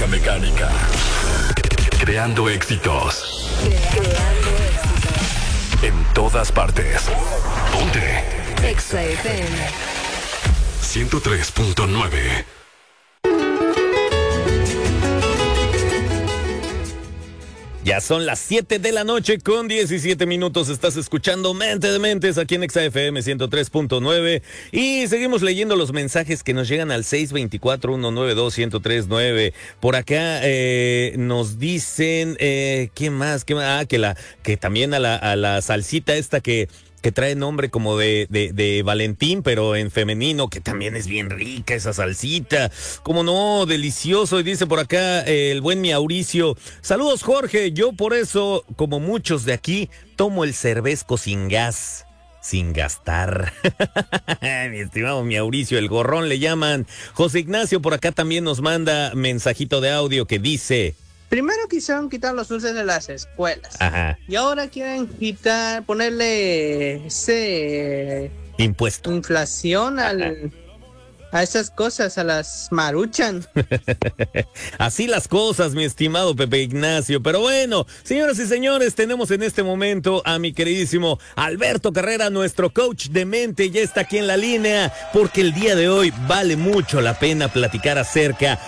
naranja mecánica. Creando éxitos. En todas partes. Ponte. Exa FM 103.9. Ya son las 7 de la noche con 17 minutos. Estás escuchando Mente de Mentes aquí en Exa FM 103.9. Y seguimos leyendo los mensajes que nos llegan al 624-192-1039. Por acá nos dicen, ¿qué más? Que también a la salsita esta que trae nombre como de Valentín, pero en femenino, que también es bien rica esa salsita. Como no, delicioso. Y dice por acá el buen Mauricio: saludos, Jorge, yo por eso, como muchos de aquí, tomo el cervezco sin gas. Sin gastar. Mi estimado Mauricio, el gorrón le llaman. José Ignacio por acá también nos manda mensajito de audio que dice: primero quisieron quitar los dulces de las escuelas. Ajá. Y ahora quieren ponerle ese impuesto. Inflación a esas cosas, a las Maruchan. Así las cosas, mi estimado Pepe Ignacio. Pero bueno, señoras y señores, tenemos en este momento a mi queridísimo Alberto Carrera, nuestro coach de mente. Ya está aquí en la línea, porque el día de hoy vale mucho la pena platicar acerca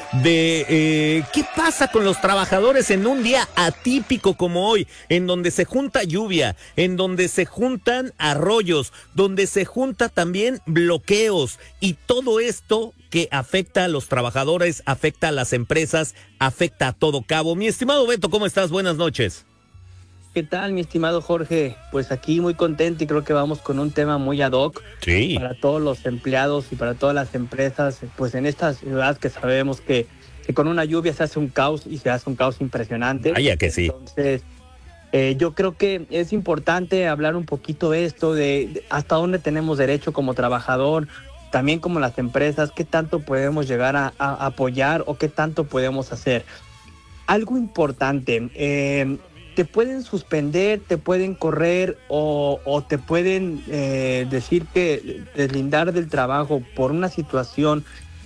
de qué pasa con los trabajadores en un día atípico como hoy, en donde se junta lluvia, en donde se juntan arroyos, donde se junta también bloqueos, y todo esto que afecta a los trabajadores, afecta a las empresas, afecta a todo cabo. Mi estimado Beto, ¿cómo estás? Buenas noches. ¿Qué tal, mi estimado Jorge? Pues aquí muy contento, y creo que vamos con un tema muy ad hoc. Sí. Para todos los empleados y para todas las empresas, pues en esta ciudad que sabemos que con una lluvia se hace un caos, y se hace un caos impresionante. Vaya que sí. Entonces, yo creo que es importante hablar un poquito de esto, de hasta dónde tenemos derecho como trabajador, también como las empresas, qué tanto podemos llegar a apoyar o qué tanto podemos hacer. Algo importante, te pueden suspender, te pueden correr o te pueden decir que deslindar del trabajo por una situación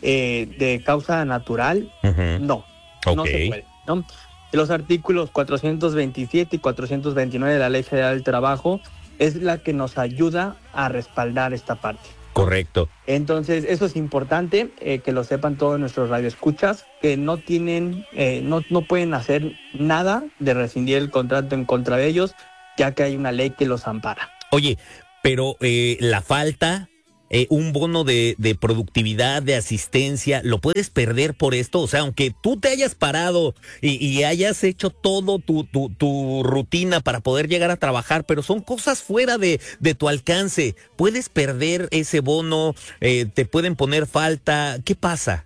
de causa natural. Uh-huh. No se puede, ¿no? Los artículos 427 y 429 de la Ley Federal del Trabajo es la que nos ayuda a respaldar esta parte. Correcto. Entonces, eso es importante, que lo sepan todos nuestros radioescuchas, que no tienen, no pueden hacer nada de rescindir el contrato en contra de ellos, ya que hay una ley que los ampara. Oye, pero la falta, un bono de productividad, de asistencia, ¿lo puedes perder por esto? O sea, aunque tú te hayas parado y hayas hecho todo tu rutina para poder llegar a trabajar, pero son cosas fuera de tu alcance, ¿puedes perder ese bono? ¿Te pueden poner falta? ¿Qué pasa?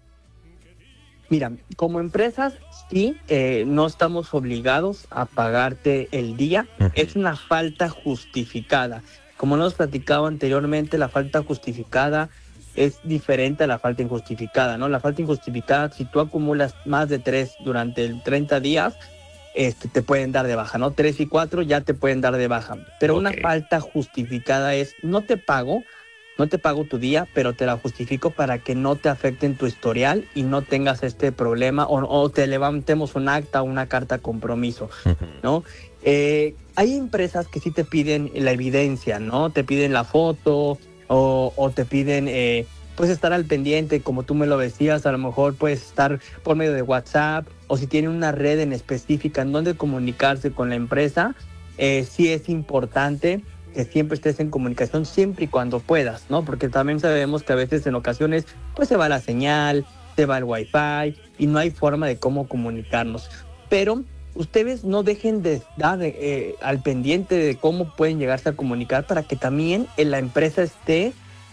Mira, como empresas, sí, no estamos obligados a pagarte el día. Uh-huh. Es una falta justificada. Como nos platicaba anteriormente, la falta justificada es diferente a la falta injustificada, ¿no? La falta injustificada, si tú acumulas más de 3 durante 30 días, te pueden dar de baja, ¿no? 3 y 4 ya te pueden dar de baja. Pero okay. Una falta justificada es, no te pago tu día, pero te la justifico para que no te afecte en tu historial y no tengas este problema, o te levantemos un acta o una carta compromiso, ¿no? Hay empresas que sí te piden la evidencia, ¿no? Te piden la foto o te piden pues estar al pendiente, como tú me lo decías. A lo mejor puedes estar por medio de WhatsApp, o si tienen una red en específica en donde comunicarse con la empresa. Sí es importante que siempre estés en comunicación, siempre y cuando puedas, ¿no? Porque también sabemos que a veces en ocasiones pues se va la señal, se va el wifi y no hay forma de cómo comunicarnos. Pero ustedes no dejen de estar al pendiente de cómo pueden llegarse a comunicar, para que también en la empresa esté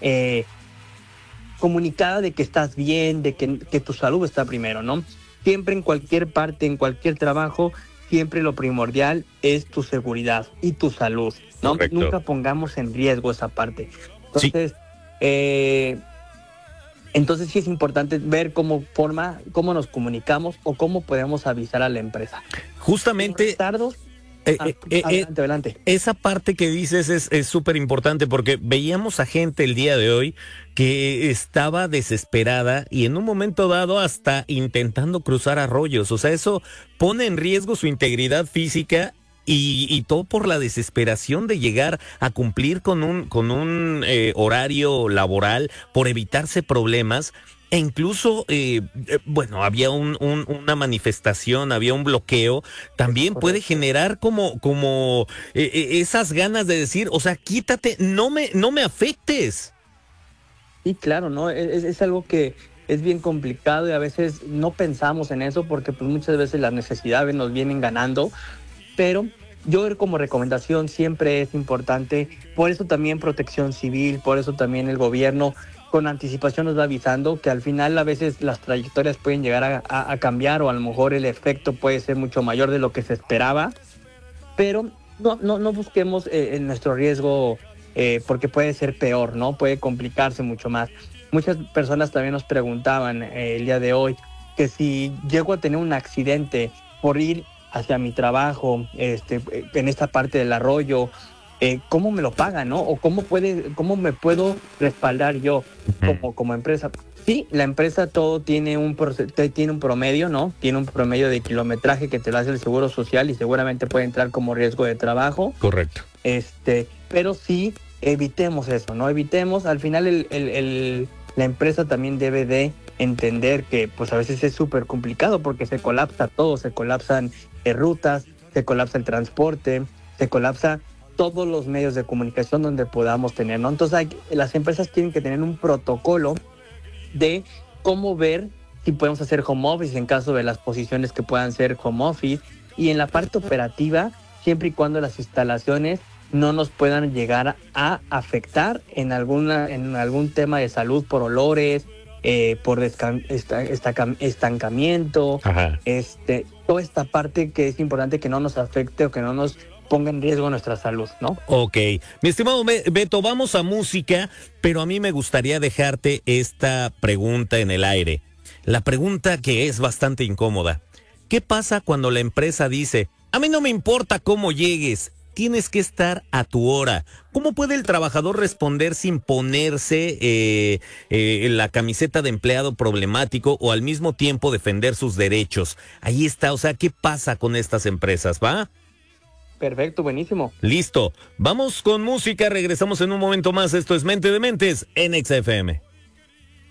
comunicada de que estás bien, de que tu salud está primero, ¿no? Siempre, en cualquier parte, en cualquier trabajo, siempre lo primordial es tu seguridad y tu salud, ¿no? Correcto. Nunca pongamos en riesgo esa parte. Entonces, sí. Entonces sí es importante ver cómo nos comunicamos o cómo podemos avisar a la empresa. Justamente. Retardos, Adelante. Esa parte que dices es súper importante porque veíamos a gente el día de hoy que estaba desesperada y en un momento dado hasta intentando cruzar arroyos. O sea, eso pone en riesgo su integridad física y todo por la desesperación de llegar a cumplir con un horario laboral, por evitarse problemas. E incluso, bueno, había una manifestación, había un bloqueo, también puede generar como esas ganas de decir, o sea, quítate, no me afectes. Sí, claro, ¿no? Es algo que es bien complicado y a veces no pensamos en eso porque pues muchas veces las necesidades nos vienen ganando, pero yo como recomendación siempre es importante, por eso también Protección Civil, por eso también el gobierno con anticipación nos va avisando que al final a veces las trayectorias pueden llegar a cambiar o a lo mejor el efecto puede ser mucho mayor de lo que se esperaba, pero no busquemos nuestro riesgo porque puede ser peor, ¿no? Puede complicarse mucho más. Muchas personas también nos preguntaban el día de hoy que si llego a tener un accidente por ir hacia mi trabajo, en esta parte del arroyo, ¿cómo me lo pagan, no? O cómo me puedo respaldar yo como empresa. Sí, la empresa todo tiene un promedio, ¿no? Tiene un promedio de kilometraje que te lo hace el Seguro Social y seguramente puede entrar como riesgo de trabajo. Correcto. Pero sí, evitemos eso, ¿no? Evitemos, al final la empresa también debe de entender que pues a veces es súper complicado porque se colapsa todo, se colapsan rutas, se colapsa el transporte, se colapsa todos los medios de comunicación donde podamos tener, ¿no? Entonces las empresas tienen que tener un protocolo de cómo ver si podemos hacer home office en caso de las posiciones que puedan ser home office y en la parte operativa, siempre y cuando las instalaciones no nos puedan llegar a afectar en algún tema de salud por olores, por estancamiento, toda esta parte que es importante que no nos afecte o que no nos ponga en riesgo nuestra salud, ¿no? Ok. Mi estimado Beto, vamos a música, pero a mí me gustaría dejarte esta pregunta en el aire. La pregunta que es bastante incómoda. ¿Qué pasa cuando la empresa dice, a mí no me importa cómo llegues, tienes que estar a tu hora? ¿Cómo puede el trabajador responder sin ponerse la camiseta de empleado problemático o al mismo tiempo defender sus derechos? Ahí está, o sea, ¿qué pasa con estas empresas, va? Perfecto, buenísimo. Listo, vamos con música, regresamos en un momento más. Esto es Mente de Mentes en XFM.